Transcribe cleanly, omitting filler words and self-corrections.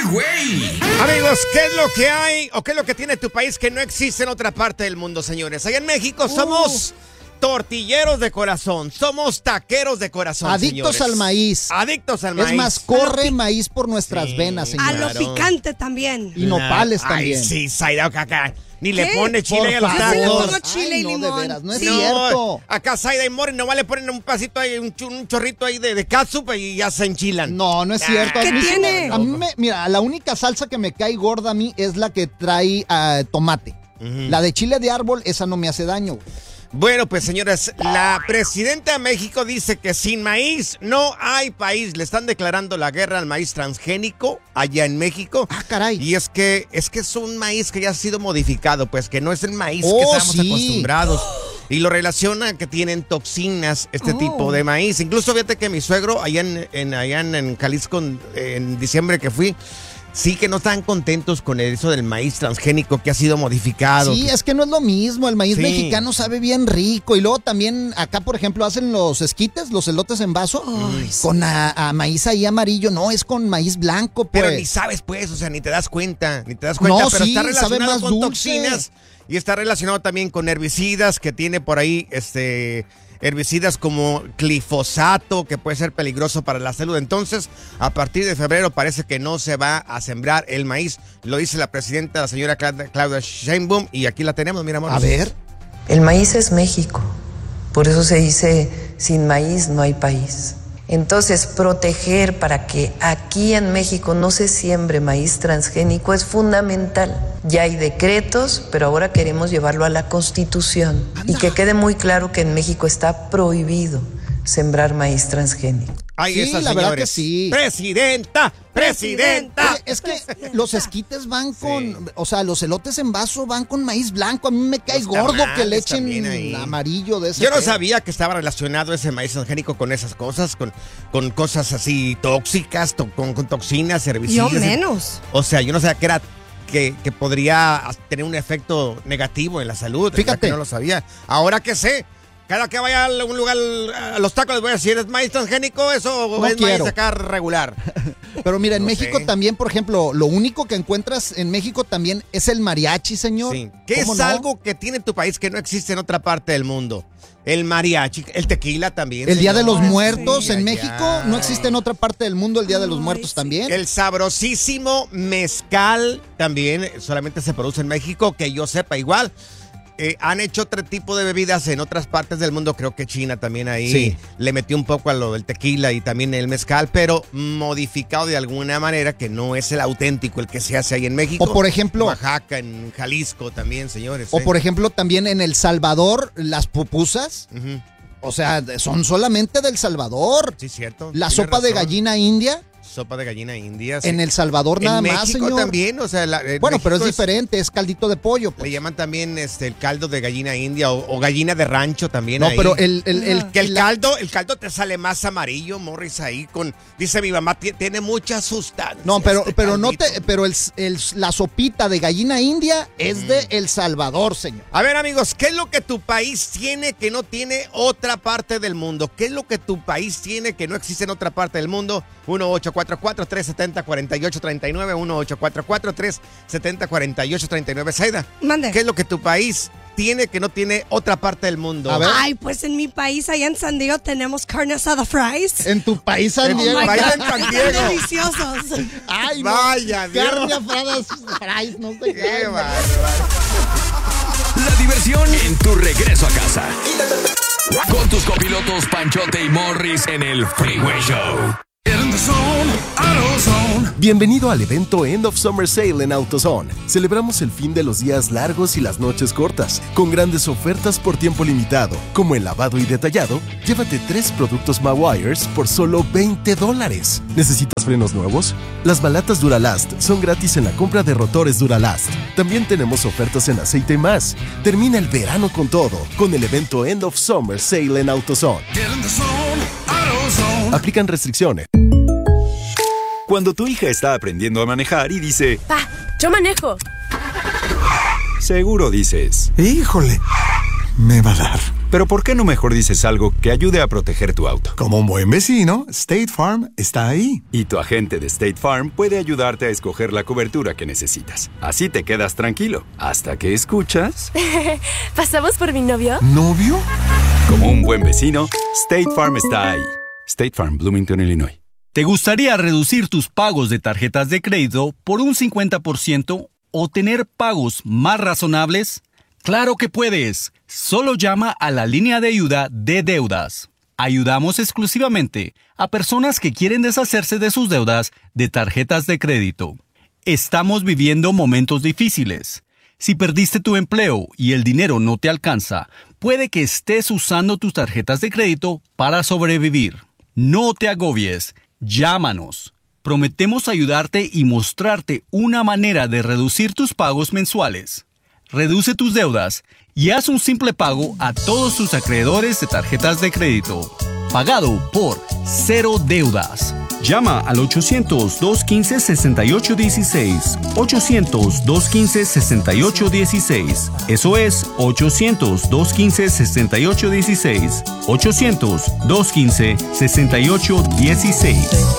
Freeway. Amigos, ¿qué es lo que hay o qué es lo que tiene tu país que no existe en otra parte del mundo, señores? Allá en México somos tortilleros de corazón, somos taqueros de corazón, adictos señores. al maíz. Adictos al maíz. Es más, corre maíz por nuestras venas, señor. A lo picante también. Y nopales también. Ay, sí, Zaida, acá. Ni le ¿Qué? pone chile a los Por Yo sí le tacos. pongo chile y no, de limón. veras, no es Sí. cierto. Acá Zaida y Mori nomás le ponen un pasito ahí, un chorrito ahí de catsup y ya se enchilan. No es cierto. ¿Qué A mí sí tiene? mira, la única salsa que me cae gorda a mí es la que trae tomate. La de chile de árbol, esa no me hace daño. Bueno, pues señores, la presidenta de México dice que sin maíz no hay país. Le están declarando la guerra al maíz transgénico allá en México. Ah, caray. Y es que es un maíz que ya ha sido modificado, pues que no es el maíz que Oh, estamos sí. acostumbrados. Y lo relaciona que tienen toxinas este tipo de maíz. Incluso fíjate que mi suegro allá en Jalisco en diciembre que fui, sí que no están contentos con eso del maíz transgénico que ha sido modificado. Sí, es que no es lo mismo. El maíz Sí. mexicano sabe bien rico. Y luego también acá, por ejemplo, hacen los esquites, los elotes en vaso, con a maíz ahí amarillo. No, es con maíz blanco, pues. Pero ni sabes, pues, o sea, ni te das cuenta, No, pero sí, está sabe relacionado más con dulce. toxinas y está relacionado también con herbicidas que tiene por ahí, herbicidas como glifosato, que puede ser peligroso para la salud. Entonces, a partir de febrero parece que no se va a sembrar el maíz. Lo dice la presidenta, la señora Claudia Sheinbaum, y aquí la tenemos, mira, amor. A ver. El maíz es México, por eso se dice, sin maíz no hay país. Entonces, proteger para que aquí en México no se siembre maíz transgénico es fundamental. Ya hay decretos, pero ahora queremos llevarlo a la Constitución. Y que quede muy claro que en México está prohibido sembrar maíz transgénico. Ahí Sí, está, la verdad señores. que sí. ¡Presidenta! ¡Presidenta! Oye, es que los esquites van con, o sea, los elotes en vaso van con maíz blanco. A mí me cae Los gordo tamales que le también ahí. echen amarillo de ese. Yo no pedo. sabía que estaba relacionado ese maíz transgénico con esas cosas, con cosas así tóxicas, con toxinas, herbicidas. Yo menos. O sea, yo no sabía que era que podría tener un efecto negativo en la salud. Fíjate. Que no lo sabía. Ahora que sé, cada que vaya a algún lugar a los tacos les voy a decir, ¿es maíz transgénico eso o No es quiero. maíz acá regular? Pero mira, en No México sé. también, por ejemplo, lo único que encuentras en México también es el mariachi, señor. Sí. ¿Qué ¿Cómo es no? algo que tiene tu país que no existe en otra parte del mundo? El mariachi, el tequila también. El Día de los señor. Muertos Sí, en allá. México no existe en otra parte del mundo el Día de los Muertos también. El sabrosísimo mezcal también solamente se produce en México, que yo sepa igual. Han hecho otro tipo de bebidas en otras partes del mundo, creo que China también ahí Sí. le metió un poco a lo del tequila y también el mezcal, pero modificado de alguna manera que no es el auténtico, el que se hace ahí en México. O por ejemplo- en Oaxaca, en Jalisco también, señores. O por ejemplo también en El Salvador las pupusas, Ujú. o sea, son solamente del Salvador. Sí, cierto. La tiene sopa de razón. gallina india Sopa de gallina india. sí. en El Salvador nada en más, México señor. también, o sea, Bueno, pero es México diferente, es caldito de pollo. Le Pues. llaman también el caldo de gallina india o gallina de rancho también. No, ahí. pero que el la- caldo te sale más amarillo, Morris, ahí dice mi mamá, tiene mucha sustancia. No, pero no caldito. pero la sopita de gallina india es de El Salvador, señor. A ver, amigos, ¿qué es lo que tu país tiene que no tiene otra parte del mundo? ¿Qué es lo que tu país tiene que no existe en otra parte del mundo? 1-844-370-4839, 1-844-370-4839. Zaida, Mande. ¿qué es lo que tu país tiene que no tiene otra parte del mundo? A ver. Ay, pues en mi país, allá en San Diego, tenemos carne asada fries. En tu país, San En tu Diego. Oh my país, God, en San están Diego. deliciosos. Ay, no. Vaya, Dios. Carne afrada, fries, no sé Qué qué. bárbaro. La diversión en tu regreso a casa. Con tus copilotos Panchote y Morris en el Freeway Show. Bienvenido al evento End of Summer Sale en AutoZone. Celebramos el fin de los días largos y las noches cortas, con grandes ofertas por tiempo limitado, como el lavado y detallado. Llévate 3 productos Mawires por solo $20. ¿Necesitas frenos nuevos? Las balatas Duralast son gratis en la compra de rotores Duralast. También tenemos ofertas en aceite y más. Termina el verano con todo, con el evento End of Summer Sale en AutoZone. Aplican restricciones. Cuando tu hija está aprendiendo a manejar y dice, Pa, yo manejo. seguro dices, Híjole, me va a dar. Pero ¿por qué no mejor dices algo que ayude a proteger tu auto? Como un buen vecino, State Farm está ahí. Y tu agente de State Farm puede ayudarte a escoger la cobertura que necesitas. Así te quedas tranquilo, hasta que escuchas... ¿Pasamos por mi novio? ¿Novio? Como un buen vecino, State Farm está ahí. State Farm, Bloomington, Illinois. ¿Te gustaría reducir tus pagos de tarjetas de crédito por un 50% o tener pagos más razonables? ¡Claro que puedes! Solo llama a la línea de ayuda de deudas. Ayudamos exclusivamente a personas que quieren deshacerse de sus deudas de tarjetas de crédito. Estamos viviendo momentos difíciles. Si perdiste tu empleo y el dinero no te alcanza, puede que estés usando tus tarjetas de crédito para sobrevivir. No te agobies. Llámanos. Prometemos ayudarte y mostrarte una manera de reducir tus pagos mensuales. Reduce tus deudas y haz un simple pago a todos tus acreedores de tarjetas de crédito. Pagado por cero deudas. Llama al 800-215-6816. 800-215-6816. Eso es 800-215-6816. 800-215-6816.